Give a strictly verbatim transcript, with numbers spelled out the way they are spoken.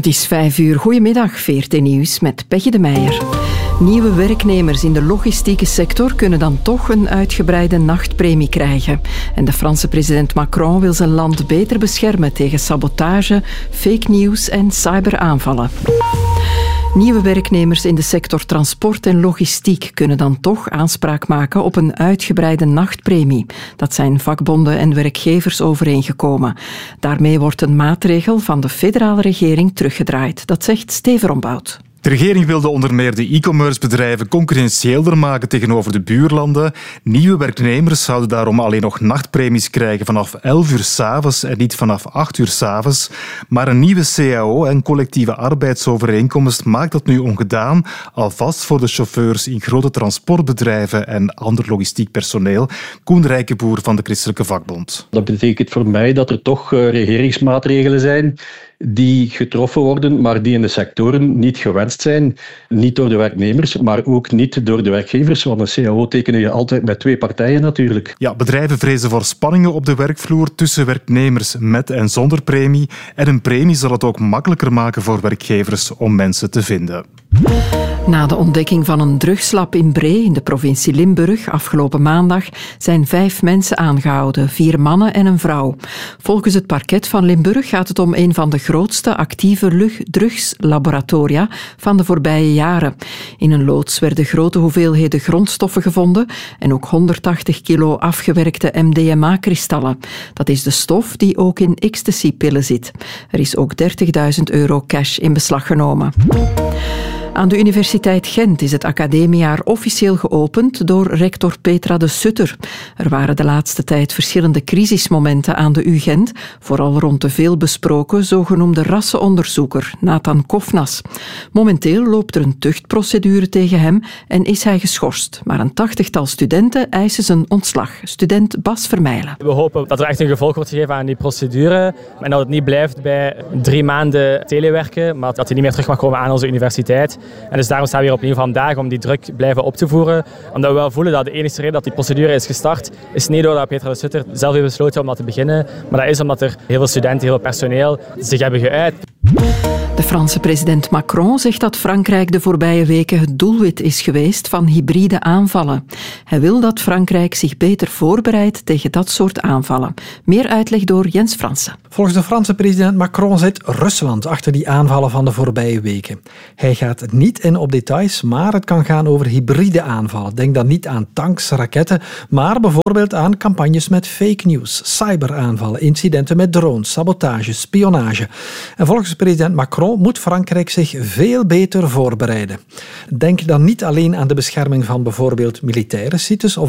is vijf uur. Goedemiddag, V R T Nieuws met Peggy de Meijer. Nieuwe werknemers in de logistieke sector kunnen dan toch een uitgebreide nachtpremie krijgen. En de Franse president Macron wil zijn land beter beschermen tegen sabotage, fake news en cyberaanvallen. Nieuwe werknemers in de sector transport en logistiek kunnen dan toch aanspraak maken op een uitgebreide nachtpremie. Dat zijn vakbonden en werkgevers overeengekomen. Daarmee wordt een maatregel van de federale regering teruggedraaid. Dat zegt Steven Rombout. De regering wilde onder meer de e-commerce bedrijven concurrentiëler maken tegenover de buurlanden. Nieuwe werknemers zouden daarom alleen nog nachtpremies krijgen vanaf elf uur 's avonds en niet vanaf acht uur 's avonds. Maar een nieuwe C A O en collectieve arbeidsovereenkomst maakt dat nu ongedaan, alvast voor de chauffeurs in grote transportbedrijven en ander logistiek personeel. Koen Rijkenboer van de Christelijke Vakbond. Dat betekent voor mij dat er toch regeringsmaatregelen zijn die getroffen worden, maar die in de sectoren niet gewenst zijn. Niet door de werknemers, maar ook niet door de werkgevers, want een C A O tekenen je altijd met twee partijen natuurlijk. Ja, bedrijven vrezen voor spanningen op de werkvloer tussen werknemers met en zonder premie. En een premie zal het ook makkelijker maken voor werkgevers om mensen te vinden. Na de ontdekking van een drugslab in Bree in de provincie Limburg afgelopen maandag zijn vijf mensen aangehouden, vier mannen en een vrouw. Volgens het parket van Limburg gaat het om een van de grootste actieve drugslaboratoria van de voorbije jaren. In een loods werden grote hoeveelheden grondstoffen gevonden en ook honderdtachtig kilo afgewerkte M D M A-kristallen. Dat is de stof die ook in ecstasy-pillen zit. Er is ook dertigduizend euro cash in beslag genomen. Aan de Universiteit Gent is het academiejaar officieel geopend door rector Petra de Sutter. Er waren de laatste tijd verschillende crisismomenten aan de U Gent, vooral rond de veelbesproken zogenoemde rassenonderzoeker Nathan Kofnas. Momenteel loopt er een tuchtprocedure tegen hem en is hij geschorst. Maar een tachtigtal studenten eisen zijn ontslag. Student Bas Vermeijlen. We hopen dat er echt een gevolg wordt gegeven aan die procedure en dat het niet blijft bij drie maanden telewerken, maar dat hij niet meer terug mag komen aan onze universiteit. En dus daarom staan we hier opnieuw vandaag om die druk blijven op te voeren. Omdat we wel voelen dat de enige reden dat die procedure is gestart, is niet doordat Petra de Sutter zelf heeft besloten om dat te beginnen, maar dat is omdat er heel veel studenten, heel veel personeel zich hebben geuit. De Franse president Macron zegt dat Frankrijk de voorbije weken het doelwit is geweest van hybride aanvallen. Hij wil dat Frankrijk zich beter voorbereidt tegen dat soort aanvallen. Meer uitleg door Jens Fransen. Volgens de Franse president Macron zit Rusland achter die aanvallen van de voorbije weken. Hij gaat niet in op details, maar het kan gaan over hybride aanvallen. Denk dan niet aan tanks, raketten, maar bijvoorbeeld aan campagnes met fake news, cyberaanvallen, incidenten met drones, sabotage, spionage. En volgens president Macron moet Frankrijk zich veel beter voorbereiden. Denk dan niet alleen aan de bescherming van bijvoorbeeld militaire sites of